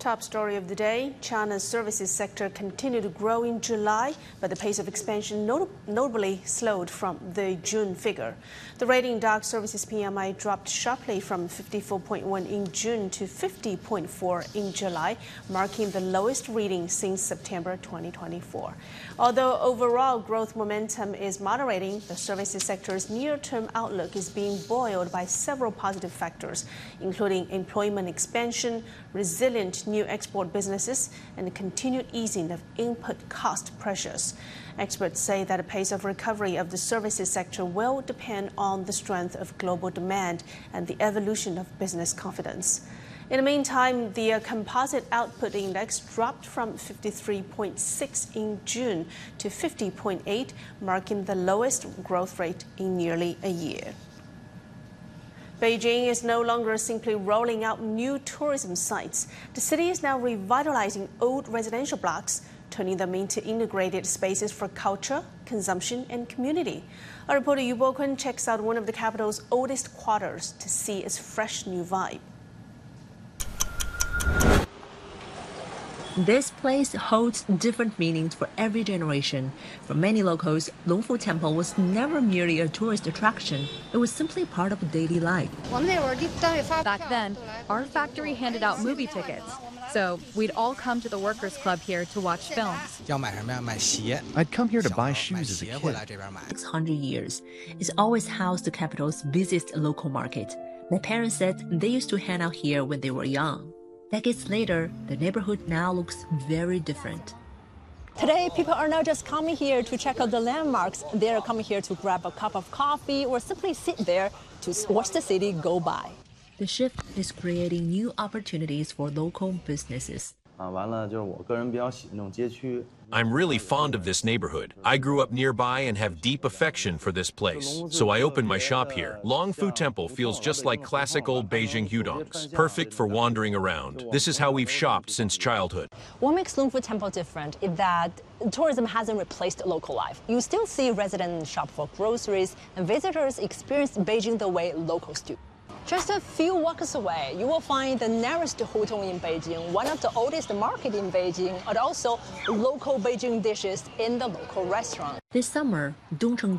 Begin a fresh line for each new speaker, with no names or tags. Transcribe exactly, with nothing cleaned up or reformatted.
Top story of the day, China's services sector continued to grow in July, but the pace of expansion not notably slowed from the June figure. The rating Dow Services P M I dropped sharply from fifty-four point one in June to fifty point four in July, marking the lowest reading since September twenty twenty-four. Although overall growth momentum is moderating, the services sector's near-term outlook is being buoyed by several positive factors, including employment expansion, resilient new export businesses, and the continued easing of input cost pressures. Experts say that the pace of recovery of the services sector will depend on the strength of global demand and the evolution of business confidence. In the meantime, the composite output index dropped from fifty-three point six in June to fifty point eight, marking the lowest growth rate in nearly a year. Beijing is no longer simply rolling out new tourism sites. The city is now revitalizing old residential blocks, turning them into integrated spaces for culture, consumption, and community. Our reporter Yu Bo-kun checks out one of the capital's oldest quarters to see its fresh new vibe.
This place holds different meanings for every generation. For many locals, Longfu Temple was never merely a tourist attraction. It was simply part of daily life.
Back then, our factory handed out movie tickets. So we'd all come to the workers' club here to watch films.
I'd come here to buy shoes as a kid.
six hundred years, it's always housed the capital's busiest local market. My parents said they used to hang out here when they were young. Decades later, the neighborhood now looks very different.
Today, people are not just coming here to check out the landmarks. They are coming here to grab a cup of coffee or simply sit there to watch the city go by.
The shift is creating new opportunities for local businesses.
I'm really fond of this neighborhood. I grew up nearby and have deep affection for this place. So I opened my shop here. Longfu Temple feels just like classic old Beijing hudongs, perfect for wandering around. This is how we've shopped since childhood.
What makes Longfu Temple different is that tourism hasn't replaced local life. You still see residents shop for groceries, and visitors experience Beijing the way locals do. Just a few walks away, you will find the nearest hutong in Beijing, one of the oldest markets in Beijing, and also local Beijing dishes in the local restaurant.
This summer, Dongcheng